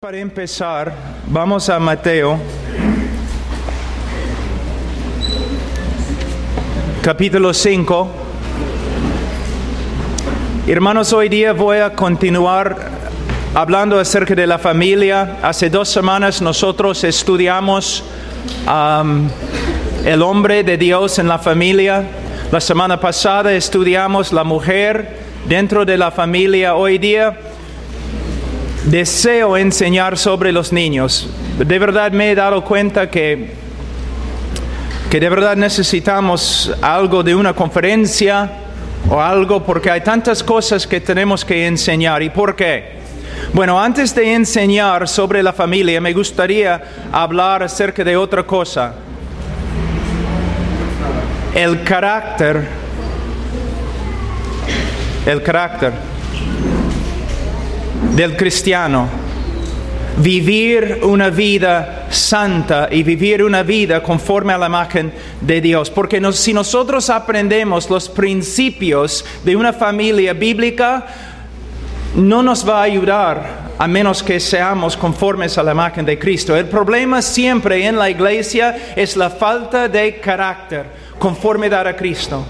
Para empezar, vamos a Mateo, capítulo 5. Hermanos, hoy día voy a continuar hablando acerca de la familia. Hace 2 semanas nosotros estudiamos el hombre de Dios en la familia. La semana pasada estudiamos la mujer dentro de la familia. Hoy día deseo enseñar sobre los niños. De verdad me he dado cuenta que de verdad necesitamos algo de una conferencia o algo, porque hay tantas cosas que tenemos que enseñar. ¿Y por qué? Bueno, antes de enseñar sobre la familia, me gustaría hablar acerca de otra cosa. El carácter del cristiano. Vivir una vida santa y vivir una vida conforme a la imagen de Dios. Porque si nosotros aprendemos los principios de una familia bíblica, no nos va a ayudar a menos que seamos conformes a la imagen de Cristo. El problema siempre en la iglesia es la falta de carácter, conformidad a Cristo.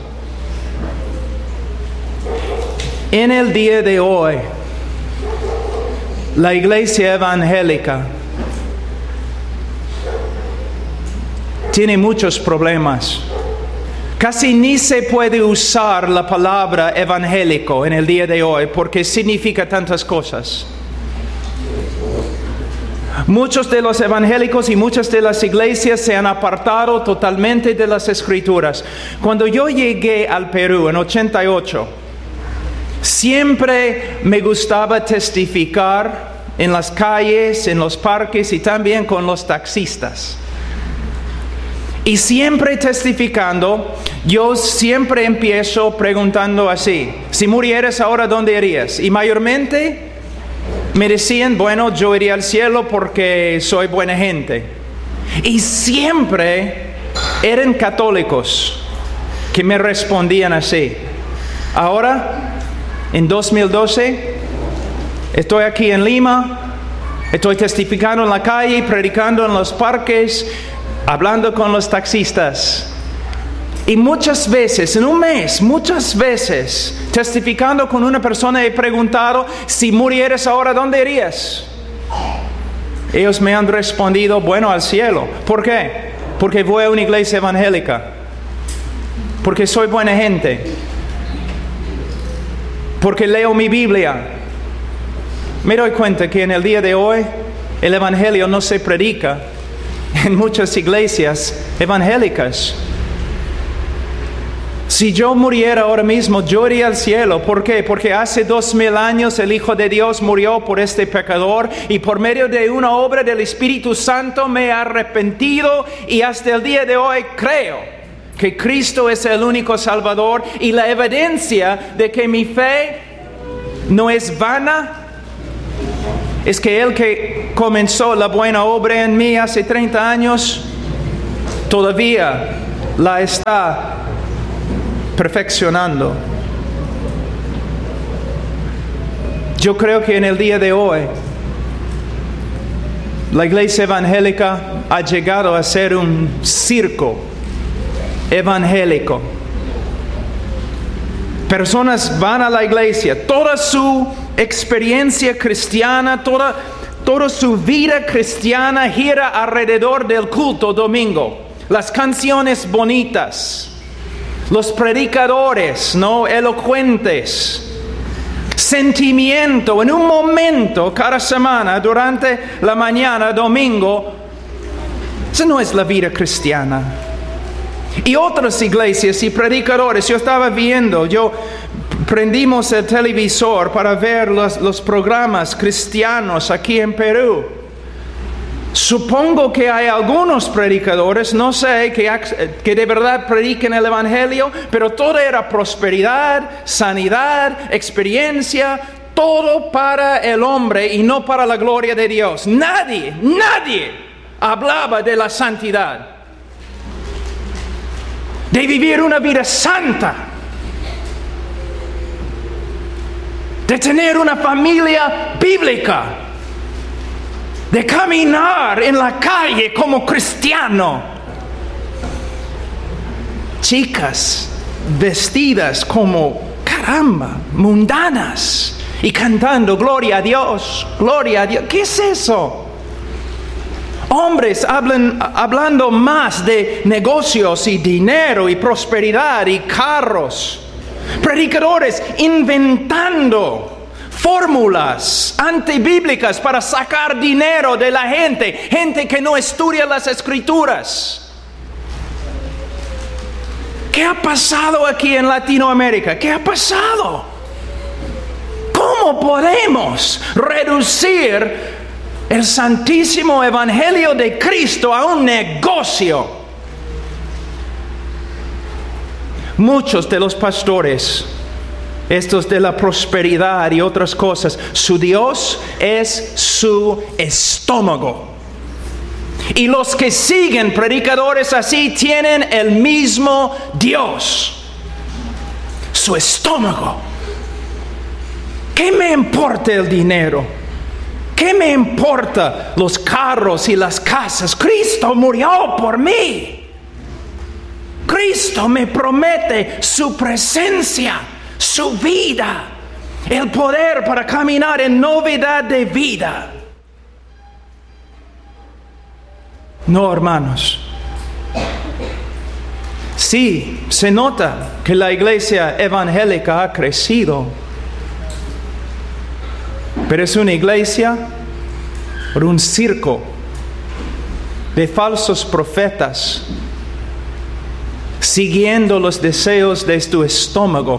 En el día de hoy, la iglesia evangélica tiene muchos problemas. Casi ni se puede usar la palabra evangélico en el día de hoy porque significa tantas cosas. Muchos de los evangélicos y muchas de las iglesias se han apartado totalmente de las Escrituras. Cuando yo llegué al Perú en 88, siempre me gustaba testificar en las calles, en los parques y también con los taxistas. Y siempre testificando, yo siempre empiezo preguntando así: si murieras ahora, ¿dónde irías? Y mayormente me decían, bueno, yo iría al cielo porque soy buena gente. Y siempre eran católicos que me respondían así. Ahora, en 2012, estoy aquí en Lima, estoy testificando en la calle, predicando en los parques, hablando con los taxistas. Y muchas veces, en un mes, testificando con una persona, he preguntado, si murieras ahora, ¿dónde irías? Ellos me han respondido, bueno, al cielo. ¿Por qué? Porque voy a una iglesia evangélica. Porque soy buena gente. Porque leo mi Biblia. Me doy cuenta que en el día de hoy el evangelio no se predica en muchas iglesias evangélicas. Si yo muriera ahora mismo, yo iría al cielo. ¿Por qué? Porque hace 2000 años el Hijo de Dios murió por este pecador y por medio de una obra del Espíritu Santo me he arrepentido y hasta el día de hoy creo que Cristo es el único Salvador, y la evidencia de que mi fe no es vana es que el que comenzó la buena obra en mí hace 30 años todavía la está perfeccionando. Yo creo que en el día de hoy la iglesia evangélica ha llegado a ser un circo evangélico. Personas van a la iglesia, toda su experiencia cristiana, toda su vida cristiana gira alrededor del culto domingo. Las canciones bonitas, los predicadores, ¿no?, elocuentes, sentimiento en un momento cada semana durante la mañana, domingo. Esa no es la vida cristiana. Y otras iglesias y predicadores, yo prendimos el televisor para ver los programas cristianos aquí en Perú. Supongo que hay algunos predicadores, no sé, que de verdad prediquen el evangelio, pero todo era prosperidad, sanidad, experiencia, todo para el hombre y no para la gloria de Dios. Nadie hablaba de la santidad, de vivir una vida santa, de tener una familia bíblica. de caminar en la calle como cristiano. Chicas vestidas como, caramba, mundanas y cantando gloria a Dios, gloria a Dios. ¿Qué es eso? Hombres hablando más de negocios y dinero y prosperidad y carros. Predicadores inventando fórmulas antibíblicas para sacar dinero de la gente. Gente que no estudia las Escrituras. ¿Qué ha pasado aquí en Latinoamérica? ¿Qué ha pasado? ¿Cómo podemos reducir el santísimo evangelio de Cristo a un negocio? Muchos de los pastores, estos de la prosperidad y otras cosas, su Dios es su estómago. Y los que siguen predicadores así tienen el mismo Dios, su estómago. ¿Qué me importa el dinero? ¿Qué me importa los carros y las casas? Cristo murió por mí. Cristo me promete su presencia, su vida, el poder para caminar en novedad de vida. No, hermanos. Sí, se nota que la iglesia evangélica ha crecido, pero es una iglesia por un circo de falsos profetas siguiendo los deseos de tu estómago.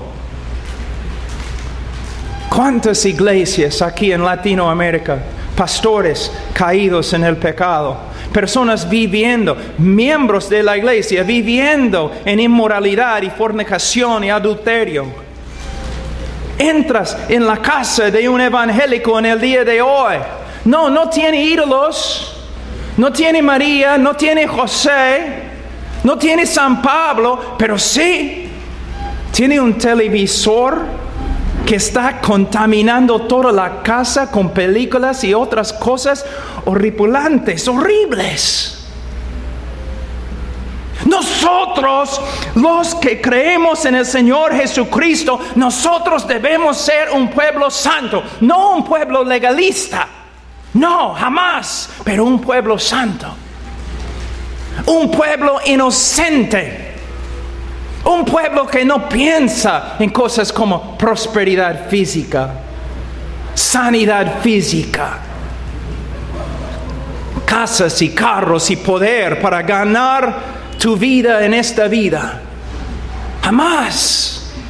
¿Cuántas iglesias aquí en Latinoamérica? Pastores caídos en el pecado, personas viviendo, miembros de la iglesia viviendo en inmoralidad y fornicación y adulterio. Entras en la casa de un evangélico en el día de hoy. No tiene ídolos, no tiene María, no tiene José, no tiene San Pablo, pero sí tiene un televisor que está contaminando toda la casa con películas y otras cosas horripilantes, horribles. Nosotros, los que creemos en el Señor Jesucristo, nosotros debemos ser un pueblo santo, no un pueblo legalista. No, jamás, pero un pueblo santo. Un pueblo inocente. Un pueblo que no piensa en cosas como prosperidad física, sanidad física, casas y carros y poder para ganar tu vida en esta vida. Jamás.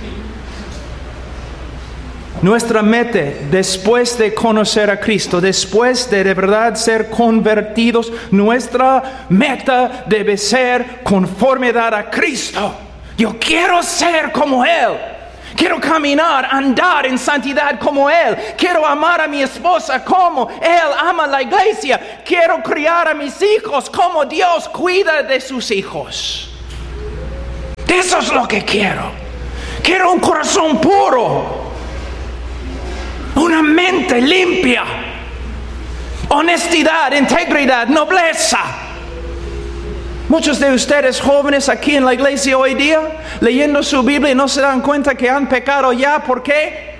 Nuestra meta, después de conocer a Cristo, después de verdad ser convertidos, nuestra meta debe ser conformidad a Cristo. Yo quiero ser como Él. Quiero caminar, andar en santidad como Él. Quiero amar a mi esposa como Él ama a la iglesia. Quiero criar a mis hijos como Dios cuida de sus hijos. Eso es lo que quiero. Quiero un corazón puro. Una mente limpia. Honestidad, integridad, nobleza. Muchos de ustedes jóvenes aquí en la iglesia hoy día, leyendo su Biblia, no se dan cuenta que han pecado ya. ¿Por qué?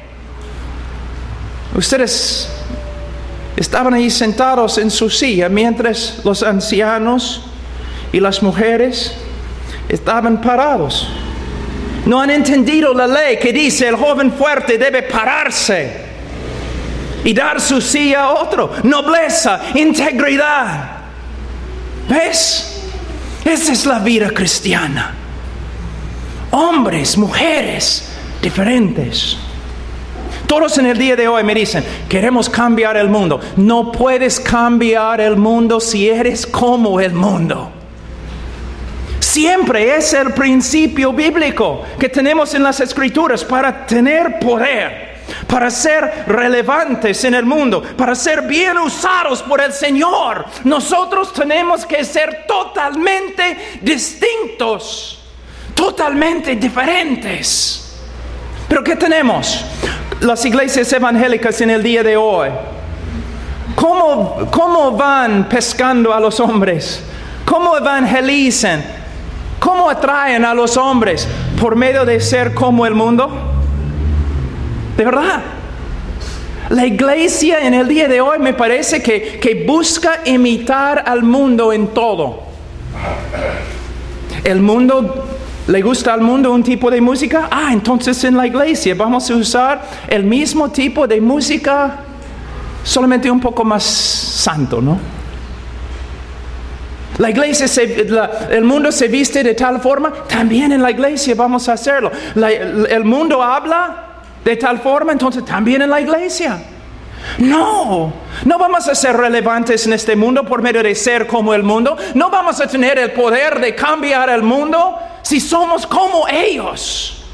Ustedes estaban ahí sentados en su silla mientras los ancianos y las mujeres estaban parados. No han entendido la ley que dice el joven fuerte debe pararse y dar su silla a otro. Nobleza, integridad. ¿Ves? Esa es la vida cristiana. Hombres, mujeres, diferentes. Todos en el día de hoy me dicen, queremos cambiar el mundo. No puedes cambiar el mundo si eres como el mundo. Siempre es el principio bíblico que tenemos en las Escrituras para tener poder. Para ser relevantes en el mundo, para ser bien usados por el Señor, nosotros tenemos que ser totalmente distintos, totalmente diferentes. ¿Pero qué tenemos? Las iglesias evangélicas en el día de hoy, ¿Cómo van pescando a los hombres? ¿Cómo evangelizan? ¿Cómo atraen a los hombres? ¿Por medio de ser como el mundo? ¿De verdad? La iglesia en el día de hoy me parece que busca imitar al mundo en todo. El mundo, ¿le gusta al mundo un tipo de música? Entonces en la iglesia vamos a usar el mismo tipo de música, solamente un poco más santo, ¿no? La iglesia, el mundo se viste de tal forma, también en la iglesia vamos a hacerlo. El mundo habla de tal forma, entonces también en la iglesia. No vamos a ser relevantes en este mundo por medio de ser como el mundo. No vamos a tener el poder de cambiar el mundo si somos como ellos.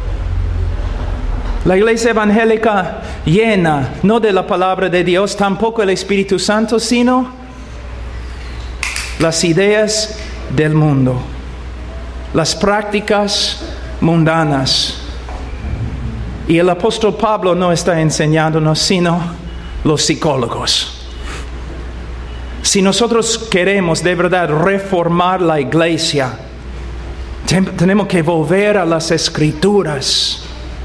La iglesia evangélica llena, no de la palabra de Dios, tampoco el Espíritu Santo, sino las ideas del mundo, las prácticas mundanas. Y el apóstol Pablo no está enseñándonos, sino los psicólogos. Si nosotros queremos de verdad reformar la iglesia, tenemos que volver a las Escrituras.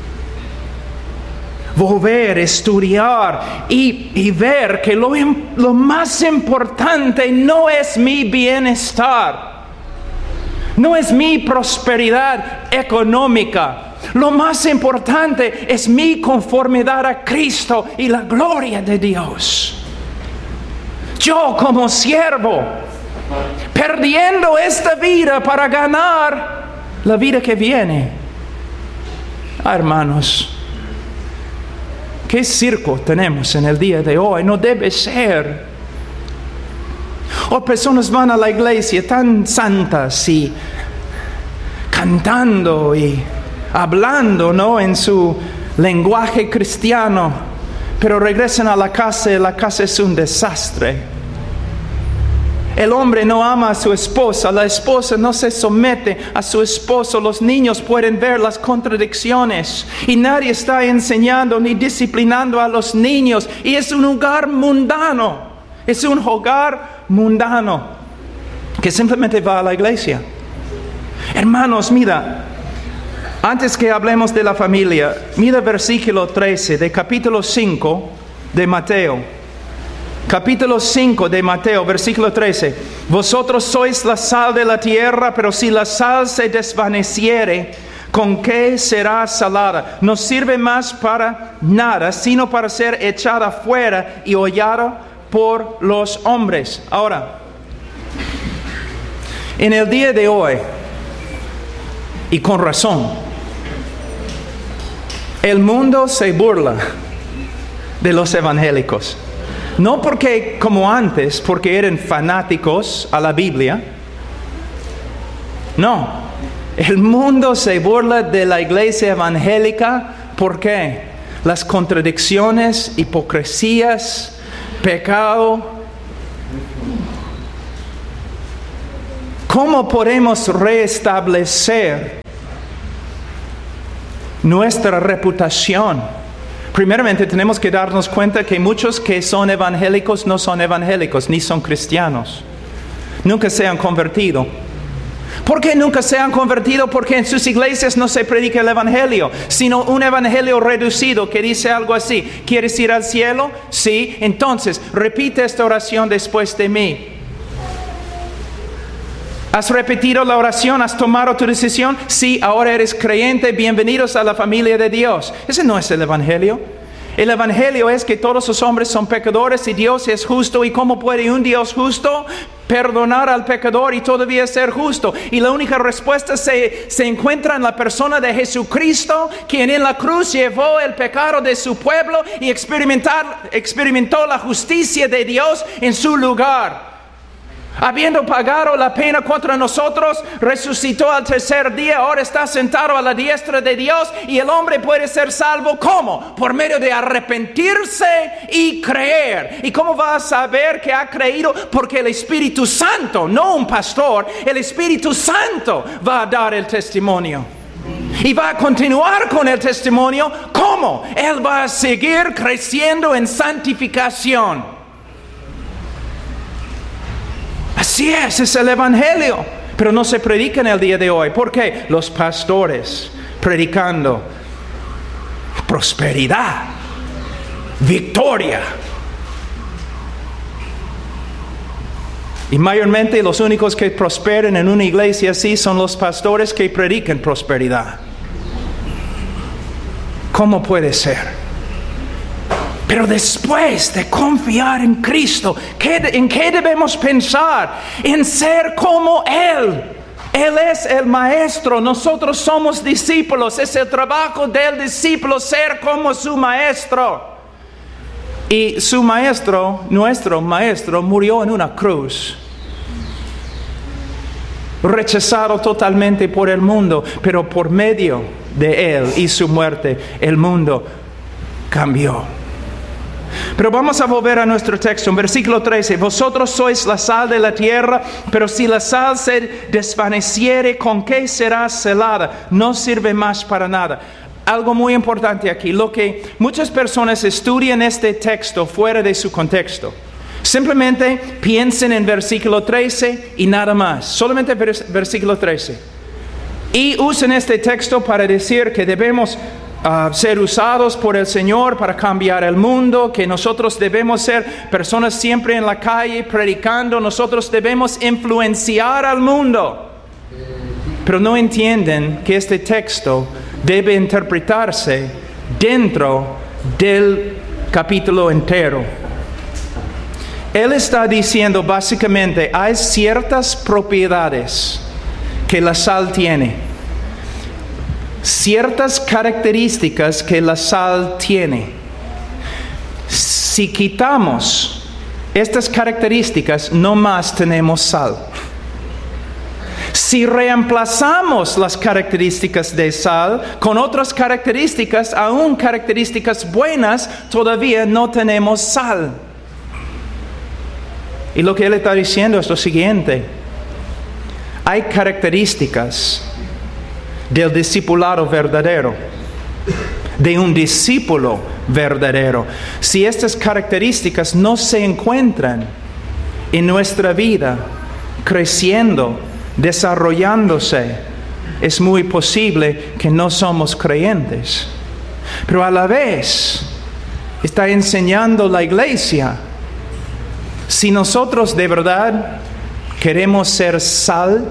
Volver, estudiar y ver que lo más importante no es mi bienestar, no es mi prosperidad económica. Lo más importante es mi conformidad a Cristo y la gloria de Dios. Yo como siervo, perdiendo esta vida para ganar la vida que viene. Hermanos, ¿qué circo tenemos en el día de hoy? No debe ser. Personas van a la iglesia tan santas y cantando y hablando, ¿no?, en su lenguaje cristiano, pero regresan a la casa y la casa es un desastre. El hombre no ama a su esposa, la esposa no se somete a su esposo, los niños pueden ver las contradicciones y nadie está enseñando ni disciplinando a los niños y es un hogar mundano, es un hogar mundano que simplemente va a la iglesia. Hermanos, mira, antes que hablemos de la familia, mira versículo 13 de capítulo 5 de Mateo. Capítulo 5 de Mateo, versículo 13. Vosotros sois la sal de la tierra, pero si la sal se desvaneciere, ¿con qué será salada? No sirve más para nada, sino para ser echada fuera y hollada por los hombres. Ahora, en el día de hoy, y con razón, el mundo se burla de los evangélicos. No porque como antes, porque eran fanáticos a la Biblia. No, el mundo se burla de la iglesia evangélica. ¿Por qué? Las contradicciones, hipocresías, pecado. ¿Cómo podemos restablecer nuestra reputación? Primeramente tenemos que darnos cuenta que muchos que son evangélicos no son evangélicos, ni son cristianos. Nunca se han convertido. ¿Por qué nunca se han convertido? Porque en sus iglesias no se predica el evangelio, sino un evangelio reducido que dice algo así: ¿quieres ir al cielo? Sí, entonces repite esta oración después de mí. ¿Has repetido la oración? ¿Has tomado tu decisión? Sí, ahora eres creyente. Bienvenidos a la familia de Dios. Ese no es el evangelio. El evangelio es que todos los hombres son pecadores y Dios es justo. ¿Y cómo puede un Dios justo perdonar al pecador y todavía ser justo? Y la única respuesta se encuentra en la persona de Jesucristo, quien en la cruz llevó el pecado de su pueblo y experimentó la justicia de Dios en su lugar. Habiendo pagado la pena contra nosotros, resucitó al tercer día, ahora está sentado a la diestra de Dios y el hombre puede ser salvo. ¿Cómo? Por medio de arrepentirse y creer. ¿Y cómo va a saber que ha creído? Porque el Espíritu Santo, no un pastor, el Espíritu Santo va a dar el testimonio. Y va a continuar con el testimonio. ¿Cómo? Él va a seguir creciendo en santificación. Así es el Evangelio. Pero no se predica en el día de hoy. ¿Por qué? Los pastores predicando prosperidad, victoria. Y mayormente los únicos que prosperan en una iglesia así son los pastores que predican prosperidad. ¿Cómo puede ser? Pero después de confiar en Cristo, ¿en qué debemos pensar? En ser como Él. Él es el maestro, nosotros somos discípulos. Es el trabajo del discípulo ser como su maestro. Y su maestro, nuestro maestro, murió en una cruz. Rechazado totalmente por el mundo, pero por medio de Él y su muerte, el mundo cambió. Pero vamos a volver a nuestro texto, en versículo 13. Vosotros sois la sal de la tierra, pero si la sal se desvaneciere, ¿con qué será selada? No sirve más para nada. Algo muy importante aquí, lo que muchas personas estudian este texto fuera de su contexto. Simplemente piensen en versículo 13 y nada más. Solamente versículo 13. Y usen este texto para decir que debemos ser usados por el Señor para cambiar el mundo, que nosotros debemos ser personas siempre en la calle predicando, nosotros debemos influenciar al mundo. Pero no entienden que este texto debe interpretarse dentro del capítulo entero. Él está diciendo básicamente, hay ciertas propiedades que la sal tiene, ciertas características que la sal tiene. Si quitamos estas características, no más tenemos sal. Si reemplazamos las características de sal con otras características, aún características buenas, todavía no tenemos sal. Y lo que él está diciendo es lo siguiente: hay características del discipulado verdadero, de un discípulo verdadero. Si estas características no se encuentran en nuestra vida, creciendo, desarrollándose, es muy posible que no somos creyentes. Pero a la vez está enseñando la iglesia, si nosotros de verdad queremos ser sal,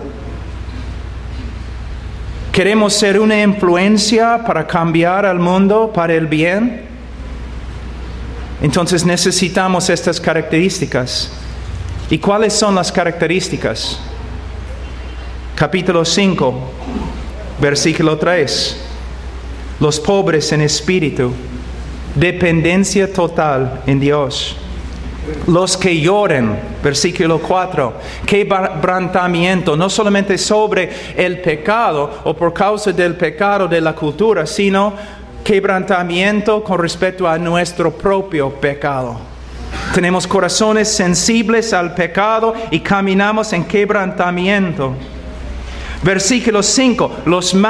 queremos ser una influencia para cambiar al mundo para el bien, entonces necesitamos estas características. ¿Y cuáles son las características? Capítulo 5, versículo 3. Los pobres en espíritu, dependencia total en Dios. Los que lloren, versículo 4, quebrantamiento, no solamente sobre el pecado o por causa del pecado de la cultura, sino quebrantamiento con respecto a nuestro propio pecado. Tenemos corazones sensibles al pecado y caminamos en quebrantamiento. Versículo 5, los